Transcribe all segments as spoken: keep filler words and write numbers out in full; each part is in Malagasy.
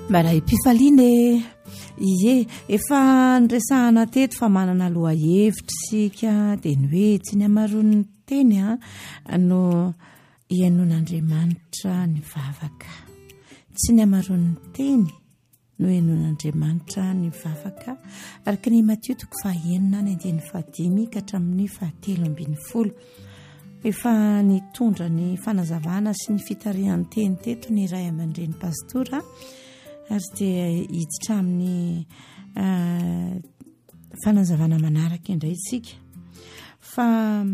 mba raha mpifaliany ie efa nyresahana teto fa manana loha hevitra sika dia ny hoe tsy ny amaron'ny teny a no ihainon'Andriamanitra ny vavaka, tsy ny amaron'ny teny no ihainon'Andriamanitra ny vavaka, araka ny Matthieu toko fahaenina ny andiny fahadimy ka hatramin'ny fahatelo ambin'ny folo. Efa nitondra ny fanazavana sy ny fitarihan'ny teny teto ny ray aman-dreny pastora, ary dia hiditra amin'ny uh, fanazavana manaraka indray isika fa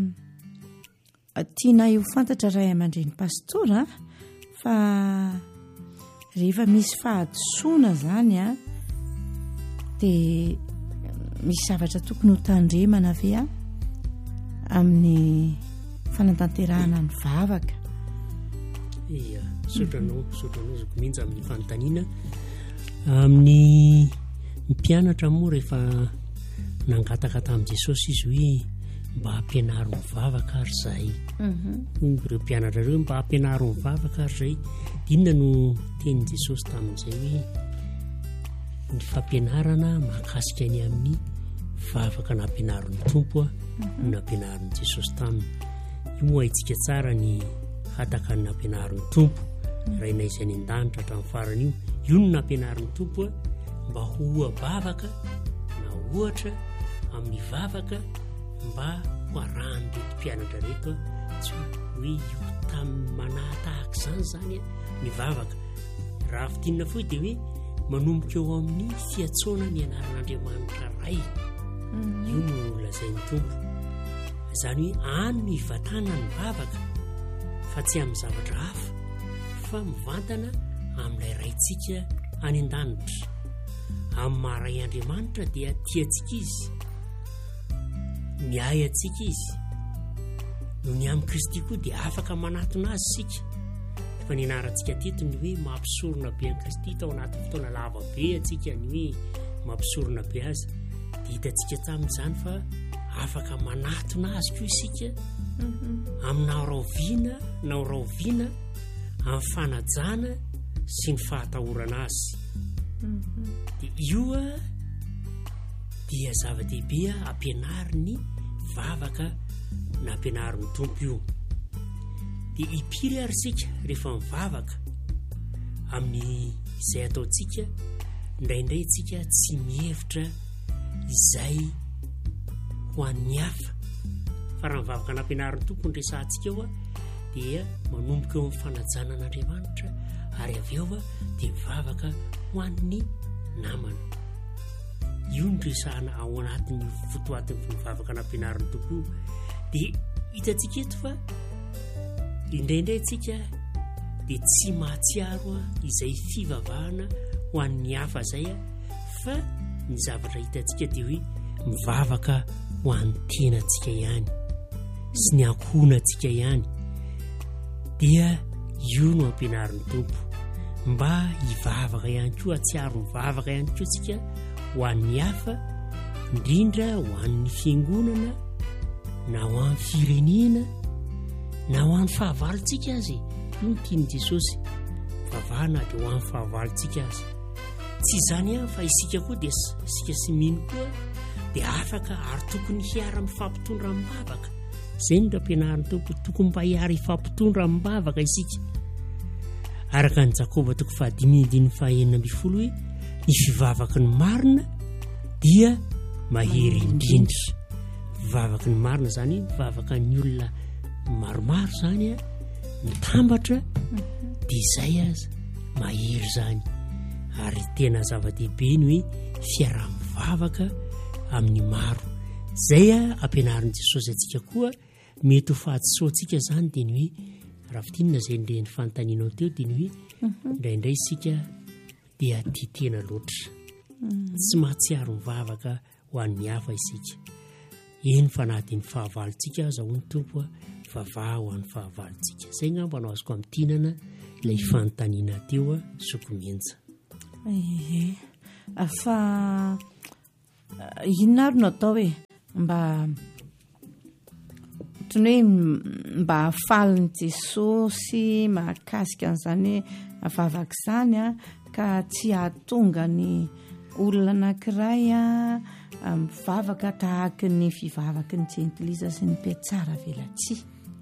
tiana io fantatra ray aman-dreny pastora fa rehefa misy fahadisoana zany a dia misy zavatra tokony ho tandremana ave a amin'ny fanatanterahana ny vavaka. Ia, sotranao sotranao zako mihitsy amin'ny fanontaniana amin'ny mpianatra moa rehefa nangataka tamin'i Jesosy izy hoe mba hampianaro ny vavaka ary zay. Ireo mpianatra ireo mba hampianaro ny vavaka ary zay. Inona no tenin'i Jesosy tamin'izay hoe ny fampianarana mahakasika ny amin'ny vavaka nampianaron'ny tompo a no nampianaron'i Jesosy taminy. Io moa haitsika tsara ny hataka ny nampianaron'ny tompo raina izay ny an-danitra hatramin'ny farany io. Io no nampianaron'ny tompo a mba ho abavaka na ohatra amin'ny vavaka mba ho arahany reto mpianatra reto a tsy hoe io tamin'ny manahy tahaka izany zany a ny vavaka. Raha fitinina foy dia hoe manomboka eo amin'ny fiatsoana ny anaran'Andriamanitra ray. Io no lazain'ny tompo. Izany hoe any no hivatana ny vavaka fa tsy amin'ny zavatra hafa fa mivantana amin'ilay raintsika any an-danitra. Amin'ny maharay Andriamanitra dia tiantsika izy, miay antsika izy. No ny amin'ny Kristy koa dia afaka manatona azy sika. Fa ny anarantsika teto ny hoe mampisorona be an'i Kristy tao anaty fotoana lava be antsika ny hoe mampisorona be azy. Dia hitantsika tamin'izany fa afaka manatona azy koa isika amin'ny oraoviana na oraoviana amin'ny fanajana sy ny fahatahorana azy. Dia io a dia zava-dehibe ampianary ny vavaka na ampianary ny tompo io. Dia hipiry ary sika rehefa mivavaka amin'ny izay ataontsika indraindray tsika tsy mihevitra izay ho an'ny hafa. Fa raha mivavaka nampianarin'ny tompo ny resantsika eo a dia manomboka eo amin'ny fanajana an'Andriamanitra ary avy eo a dia mivavaka ho an'ny namana. Io ny resahana ao anatin'ny fotoatin'ny mivavaka nampianarin'ny tompo io. Dia hitantsika eto fa indraindray tsika dia tsy mahatsiaro izay fivavahana ho an'ny hafa zay a fa ny zavatra hitantsika dia hoe mivavaka ho an'ny tenantsika ihany sy ny ankohonantsika ihany. Dia io no ampianarin'ny tompo mba hivavaka ihany koa, atsiaro mivavaka ihany koa tsika ho an'ny hafa, indrindra ho an'ny fiangonana na ho an'ny firenena na ho an'ny fahavalontsika azy. Io no tian'i Jesosy, vavahana dia ho an'ny fahavalontsika azy. Tsy izany ihany fa isika koa dia isika sy mino koa dia afaka ary tokony hiara mifampitondra mivavaka. Izay no ampianarin'ny tompo, tokony mba hiara hifampitondra mivavaka isika. Araka ny Jakoba toko fahadimy andiny fahaenina ambin'ny folo hoe ny fivavaka ny marina dia mahery indrindra. Fivavaka ny marina zany mivavaka ny olona maromaro zany a mitambatra dia izay aza mahery zany. Ary tena zava-dehibe ny hoe fiara-mivavaka amin'ny maro. Zay a ampianarin'i Jesosy antsika koa mety ho fahatsisoantsika zany dia ny hoe raha fitinina izay ndre ny fanontanianao teo dia ny hoe indraindray isika dia tia tena loatra, tsy mahatsiaro mivavaka ho an'ny hafa isika. Eny fa anatin'ny fahavalontsika azahoany tompo a vavaha ho an'ny fahavalontsika. Zay ngamba no azoko amin'tinana ilay fanontaniana teo a sokomenja. Ie, fa inona ary no atao hoe mba ohatran'ny hoe mba hafalin'i Jesosy mahakasika an'izany hoe vavaka izany a ka tsy ahatonga ny olona anankiray a mivavaka tahaka ny fivavaky ny jentilisa sy ny mpiatsara velatsy.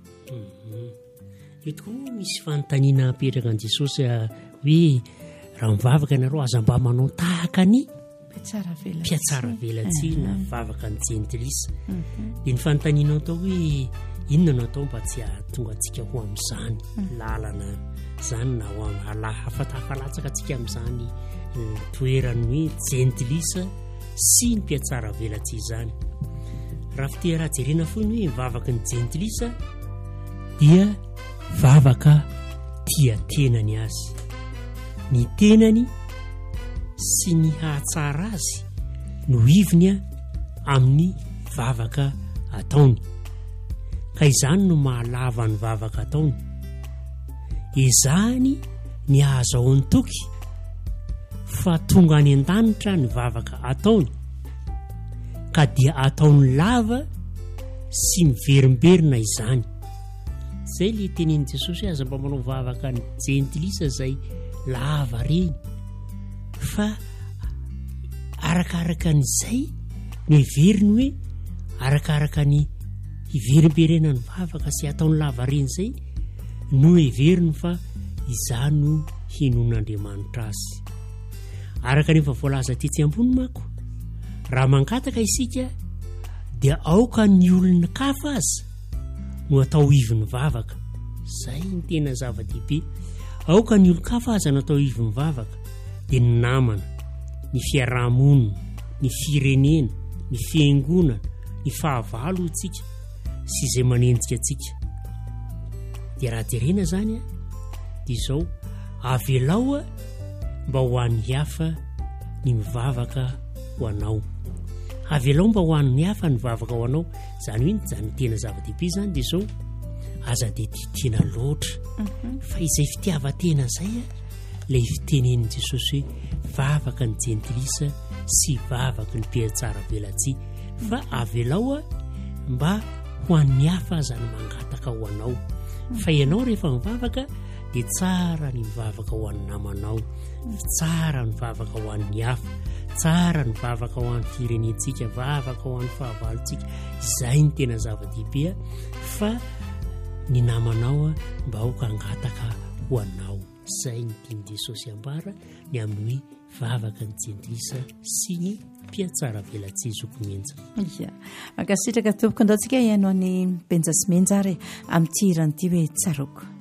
Eto koa misy fanontaniana apetraka an' Jesosy hoe raha mivavaka ianareo aza mba manao tahaka ny mpiatsara velatsy na vavaka ny jentilisa. Dia ny fanontaniana atao hoe inona no atao mba tsy ahatonga antsika ho amin'izany lalana izany na ho hafalatsaka antsika amin'izany toerany hoe jentilisa sy ny mpiatsara velatsy izany. Raha fiteraha jerena foiny hoe mivavaka ny jentilisa dia vavaka tia tenany azy, ny tenany sy ny hahatsara azy no ivony amin'ny vavaka ataony, ka izany no mahalava ny vavaka ataony. Izany ny ahazahoany toky fa tonga any an-danitra ny vavaka ataony, ka dia ataony lava sy miverimberina izany. Zay le tenin'i Jesosy aza mba manao vavaka ny jentilisa izay lava reny, fa arakaraka n'izay no heveriny hoe arakaraka ny hiverimberena ny vavaka sy ataony lava reny izay no heveriny fa izany no hinon'Andriamanitra azy. Araka nefa voalaza tetsy ambony mako, raha mangataka isika dia aoka ny olona kafa aza no atao ivony vavaka. Zay ny tena zava-dehibe. Aoka ny olon-kafa aza no atao ivony vavaka, dia ny namana, ny fiarahamonina, ny firenena, ny fiangonana, ny fahavalo tsika sy izay manenjika atsika. Dia raha jerena zany a dia izao avelao a mba ho an'ny hafa ny mivavaka ho anao. Avelao mba ho an'ny hafa ny mivavaka ho anao. Zany hoe zany tena zava-dehibe zany dia izao aza dia tiatiana loatra, fa izay fitiavan-tena izay a ilay fitenenin' Jesosy hoe vavaka ny jentilisa sy vavaka ny mpiatsara velatsy, fa avelao a mba ho an'ny hafa aza ny mangataka ho anao. Fa ianao rehefa mivavaka dia tsara ny mivavaka ho an'ny namanao, tsara ny mivavaka ho an'ny hafa, tsara ny mivavaka ho an'ny firenentsika, vavaka ho an'ny fahavalontsika. Izay ny tena zava-dehibe, fa ny namanao mba hoka angataka ho anao. Izay ny tian'i Jesosy ambara ny amin'ny hoe vavaka ny jentilisa sy ny mpiatsara velatsy zokomenja. Ia, ankasitraka tompoko andaontsika ianao ny mpenja sy menjary amin'ny tirany ity hoe tsaroko.